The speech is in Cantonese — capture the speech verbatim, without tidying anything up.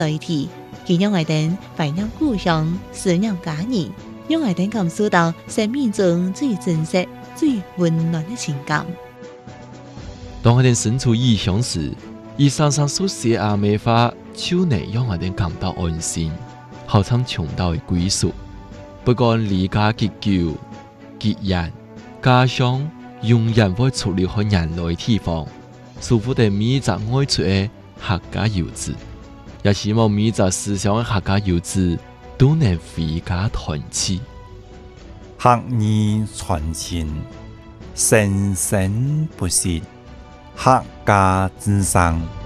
代替，佢讓我哋懷念故鄉，思念家人，讓我哋感受到生命中最真實、最溫暖的情感。 當我哋身處異鄉時，伊常常所寫阿美話，就能讓我哋感到安心，好像尋到嘅歸屬。不管離家幾久、幾遠，家鄉永遠會出離開人類地方。祝福哋每一個愛出嘅客家遊子，也希望每一個思鄉嘅客家遊子都能回家團聚。 客語傳情，生生不息，客家之聲。